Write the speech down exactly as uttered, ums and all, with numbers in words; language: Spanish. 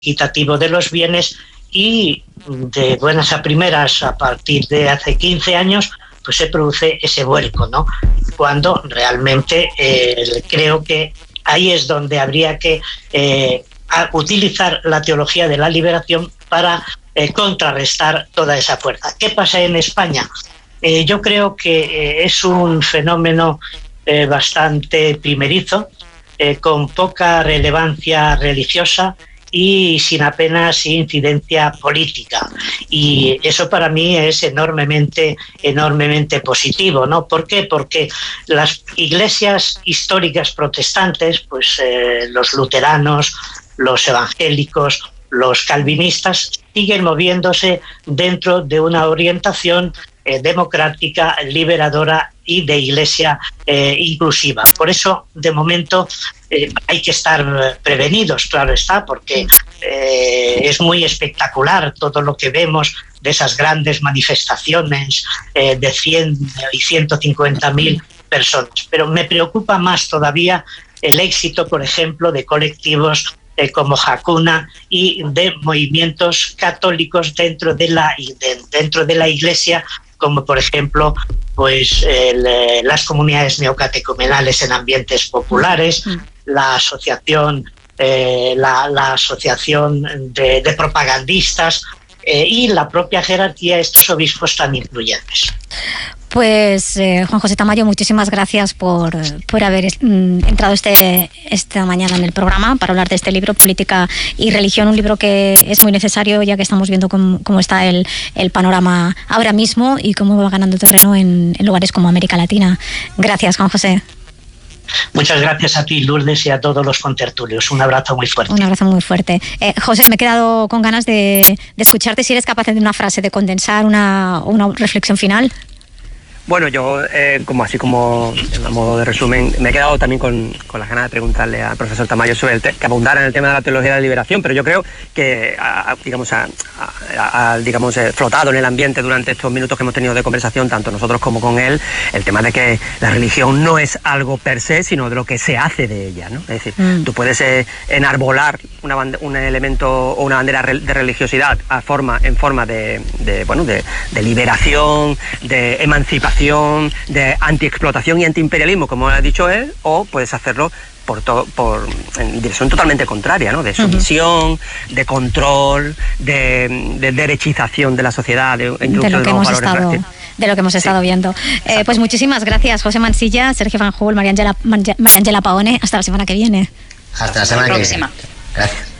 equitativo de los bienes, y de buenas a primeras, a partir de hace quince años, pues se produce ese vuelco, ¿no? Cuando realmente eh, creo que ahí es donde habría que eh, utilizar la teología de la liberación para eh, contrarrestar toda esa fuerza. ¿Qué pasa en España? Eh, yo creo que eh, es un fenómeno eh, bastante primerizo, eh, con poca relevancia religiosa y sin apenas incidencia política. Y eso para mí es enormemente, enormemente positivo, ¿no? ¿Por qué? Porque las iglesias históricas protestantes, pues eh, los luteranos, los evangélicos, los calvinistas, siguen moviéndose dentro de una orientación eh, democrática, liberadora y de iglesia eh, inclusiva. Por eso, de momento, eh, hay que estar prevenidos, claro está, porque eh, es muy espectacular todo lo que vemos de esas grandes manifestaciones eh, de cien y ciento cincuenta mil personas. Pero me preocupa más todavía el éxito, por ejemplo, de colectivos eh, como Hakuna y de movimientos católicos dentro de la, de, dentro de la Iglesia, como por ejemplo pues el, eh, las comunidades neocatecumenales en ambientes populares, mm. la asociación, eh, la, la asociación de, de propagandistas eh, y la propia jerarquía de estos obispos tan influyentes. Pues eh, Juan José Tamayo, muchísimas gracias por, por haber mm, entrado este, esta mañana en el programa para hablar de este libro, Política y Religión, un libro que es muy necesario ya que estamos viendo cómo, cómo está el, el panorama ahora mismo y cómo va ganando terreno en, en lugares como América Latina. Gracias, Juan José. Muchas gracias a ti, Lourdes, y a todos los contertulios. Un abrazo muy fuerte. Un abrazo muy fuerte. Eh, José, me he quedado con ganas de, de escucharte, si eres capaz de una frase, de condensar una, una reflexión final. Bueno, yo, eh, como así como a modo de resumen, me he quedado también con, con las ganas de preguntarle al profesor Tamayo sobre el te- que abundara en el tema de la teología de la liberación, pero yo creo que, a, a, digamos, ha digamos, eh, flotado en el ambiente durante estos minutos que hemos tenido de conversación, tanto nosotros como con él, el tema de que la religión no es algo per se, sino de lo que se hace de ella, ¿no? Es decir, mm. tú puedes eh, enarbolar una bande- un elemento o una bandera re- de religiosidad a forma, en forma de, de, bueno, de, de liberación, de emancipación, de antiexplotación y antiimperialismo, como ha dicho él, o puedes hacerlo por todo, por en dirección totalmente contraria, ¿no? De sumisión, uh-huh. de control, de, de derechización de la sociedad, de, de lo que hemos estado de lo que hemos estado sí. viendo. Eh, pues muchísimas gracias, José Mansilla, Sergio Fanjul, María Ángela María Ángela Paone. Hasta la semana que viene. Hasta la semana que viene. Gracias.